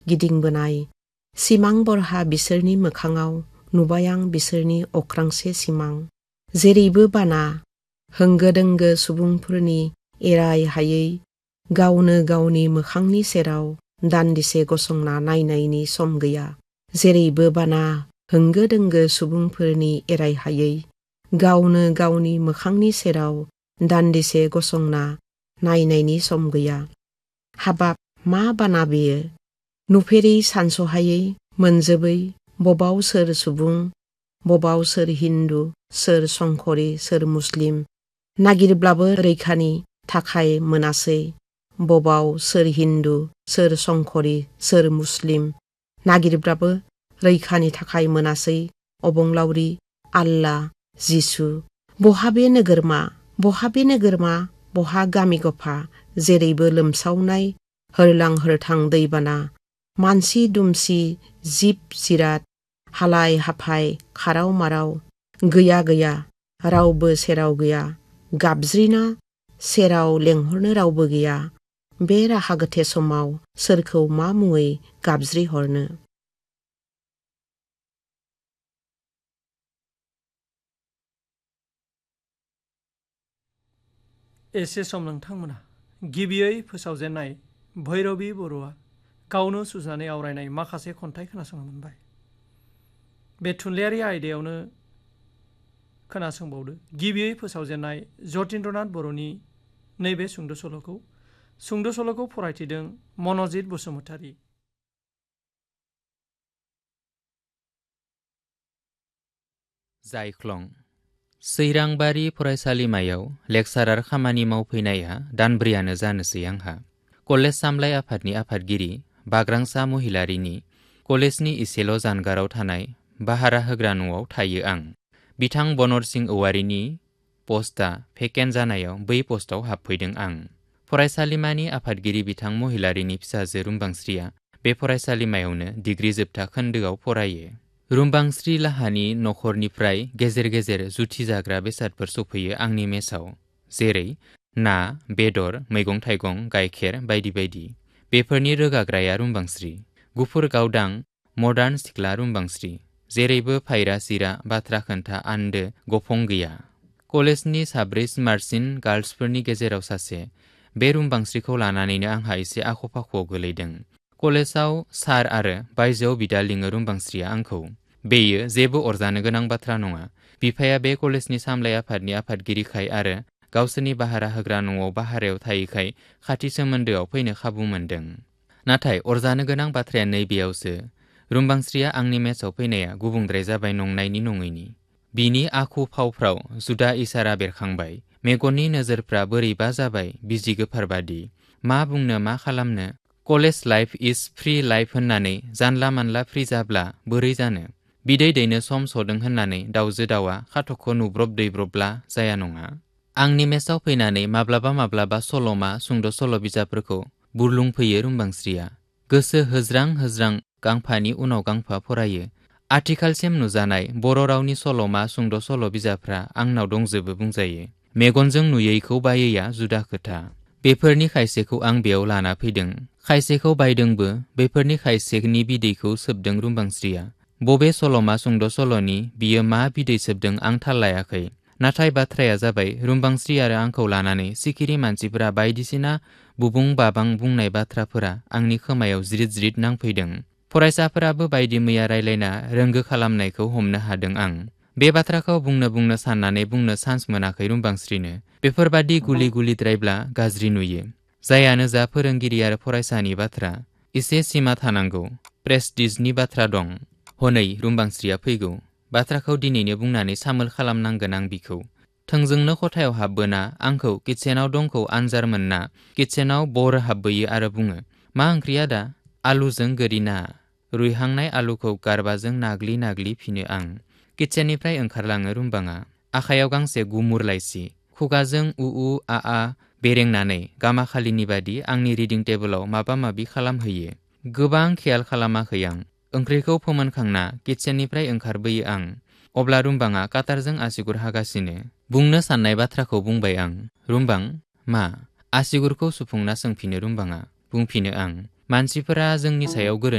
गिदिंबोनाय सिमां बरहा बिसोरनि मोखाङाव नुबाय आं बिसोरनि अख्रांसे सिमां। जेरैबो बाना होंगो दोंगो सुबुंफोरनि एराय हायै गावनो गावनि मोखांनि सेराव दान्दिसे गसंना नायनायनि सम गैया। जेरैबो बाना होंगो दोंगो सुबुंफोरनि एराय हायै गावनो गावनि मोखांनि सेराव दान्दिसे गसंना नायनायनि सम गैया। हाबाब मा बाना बेयो नुफेरै सानसहायै मोनजोबै बबाव सोर सुबुं बबाव सोर हिन्दु सोर संकरी सोर मुस्लिम नागिरब्लाबो रैखानि थाखाय मोनासै। बबाव सोर हिन्दु सोर संकरी सोर मुस्लिम नागिरब्लाबो रैखानि थाखाय मोनासै। अबंलावरि आल्ला जिसु बहा बे नोगोरमा बहा बे नोगोरमा बहा गामि गफा जेरैबो लोमसावनाय होरलां होरथां दैबाना मानसि दुमसि जिब जिराद हालाय हाफाय खाराव माराव गैया गैया रावबो सेराव गैया गाबज्रिना सेराव लेंहरनो रावबो गैया। बे राहा गोथे समाव सोरखौ मा मुङै गाबज्रि हरनो। एसे सम नोंथांमोना गिबियै फोसावजेननाय भैरबी बर'आ गावनो सुजुनानै आवरायनाय माखासे खन्थाइ खोनासंनो मोनबाय। बे थुनलाइयारि आयदायावनो खोनासंबावदो गिबियै फोसावजेननाय जतीन्द्रनाथ बर'नि नैबे सुंद' सल'खौ फरायथिदों मनजित बसुमतारी। जायख्लं सैरांबारि फरायसालिमायाव लेक्सारार खामानि मावफैनाया दानब्रैयानो जानोसै आंहा। कलेज सामलाय आफादनि आफादगिरि बाग्रांसा महिलारिनि कलेजनि इसेल' जानगाराव थानाय भारा होग्रा न'आव थायो आं। बिथां बनर सिं औवारिनि पस्टआ भेकेन्ट जानायाव बै पस्टआव हाबफैदों आं। फरायसालिमानि आफादगिरि बिथां महिलारिनि फिसाजो रुम्बांस्रिया बे फरायसालिमायावनो डिग्री जोबथा खोन्दोआव फरायो। रुम्बांस्रि लाहानि नखरनिफ्राय गेजेर गेजेर जुथि जाग्रा बेसादफोर सफैयो आंनि मेसआव, जेरै ना, बेदर, मैगं थाइगं, गाइखेर बायदि बायदि। बेफोरनि रोगाग्राया रुम्बांस्रि। गुफुर गावदां मडार्न सिख्ला रुम्बांस्रि। जेरैबो फायरा सिरा बाथ्रा खोन्था आन्दो गफं गैया। कलेजनि साब्रै स्मार्टसिन गार्लसफोरनि गेजेराव सासे। बे रुम्बांस्रिखौ लानानैनो आंहा एसे आख' फाख'आव गोलैदों। कलेजाव सार आरो बायजोआव बिदा लिङो रुम्बांस्रिया आंखौ। बेयो जेबो अरजानो गोनां बाथ्रा नङा। बिफाया बे कलेजनि सामलाय आफादनि आफादगिरिखाय आरो गावसोरनि भारा होग्रा न'आव भारायाव थायैखाय खाथि सोमोन्दोआव फैनो खाबु मोन्दों। नाथाय अरजानो गोनां बाथ्राया नैबेयावसो रुम्बांस्रिया आंनि मेसआव फैनाया गुबुंद्राय जाबाय नंनायनि नङैनि। बिनि आखु फावफ्राव जुदा इसारा बेरखांबाय। मेगननि नोजोरफ्रा बोरैबा जाबाय बिजि गोफारबादि। मा बुंनो मा खालामनो। कलेज लाइफ इज फ्रि लाइफ होननानै जानला मानला फ्रि जाब्ला बोरै जानो। बिदै दैनो सम सदों होननानै दाउजो दाउआ खाथ'खौ नुब्रब दैब्रबब्ला जाया नङा। आंनि मेसआव फैनानै माब्लाबा माब्लाबा सल'मा सुंद' सल' बिजाबफोरखौ बुरलुंफैयो रुम्बांस्रिया। गोसो होज्रां होज्रां गांफानि उनाव गांफा फरायो। आथिखालसिम नुजानाय बर' रावनि सल'मा सुंद' सल' बिजाबफ्रा आंनाव दंजोबो बुंजायो। मेगनजों नुयैखौ बायैया जुदा खोथा। बेफोरनि खायसेखौ आं बेयाव लाना फैदों, खायसेखौ बायदोंबो। बेफोरनि खायसेनि बिदैखौ सोबदों रुम्बांस्रिया। बबे सल'मा सुंद' सल'नि बियो मा बिदै सोबदों आं थाल लायाखै। नाथाय बाथ्राया जाबाय रुम्बांस्रि आरो आंखौ लानानै सिखिरि मानसिफोरा बायदिसिना बुबुं बाबां बुंनाय बाथ्राफोरा आंनि खोमायाव ज्रिद ज्रिद नांफैदों। फरायसाफोराबो बायदि मैया रायलायना रोंगो खालामनायखौ हमनो हादों आं। बे बाथ्राखौ बुंनो साननानै बुंनो चान्स मोनाखै रुम्बांस्रिनो। बेफोरबादि गुलि गुलिद्रायब्ला गाज्रि नुयो। जायानो जा फोरोंगिरि आरो फरायसानि बाथ्रा। एसे सिमा थानांगौ। प्रेस्टिजनि बाथ्रा दं। हनै रुम्बांस्रिया फैगौ। बाथ्राखौ दिनैनो बुंनानै सामोल खालामनांगोन आं बिखौ। थोंजोंनो खथायाव हाबबोना आंखौ किटचेनाव दंखौ आनजार मोनना किटचेनाव बर हाबबोयो आरो बुङो, मा ओंख्रि आदा? आलुजों गोरि ना। रुइहांनाय आलुखौ गारबाजों नाग्लि नाग्लि फिनो आं। किटचेननिफ्राय ओंखारलाङो रुम्बाङा। आखायाव गांसे गुमुर लाइसि। खुगाजों उ आ बेरेंनानै गामाखालिनि बादि आंनि रिडिं टेबोलाव माबा माबि खालामहैयो। गोबां खेयाल खालामाखै आं। ओंख्रिखौ फोमोनखांना किटचेननिफ्राय ओंखारबोयो आं। अब्ला रुम्बाङा काटारजों आसिगुर हागासिनो। बुंनो साननाय बाथ्राखौ बुंबाय आं। रुम्बां, मा? आसिगुरखौ सुफुंना सोंफिनो रुम्बाङा। बुंफिनो आं, मानसिफोरा जोंनि सायाव गोरोन्थि